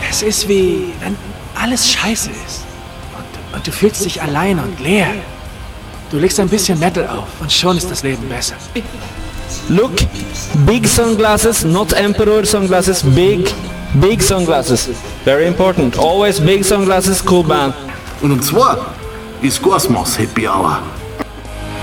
Es ist wie, wenn alles scheiße ist. Und du fühlst dich allein und leer. Du legst ein bisschen Metal auf und schon ist das Leben besser. Look, big sunglasses, not emperor sunglasses, big sunglasses. Very important. Always big sunglasses, cool band. Und um 2 ist Cosmos Happy Hour.